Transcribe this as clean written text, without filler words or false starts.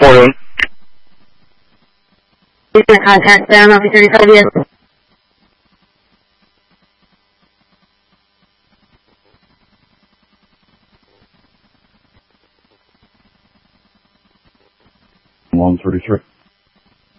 Morning. Please contact them. I'll be 35 years. Long 33.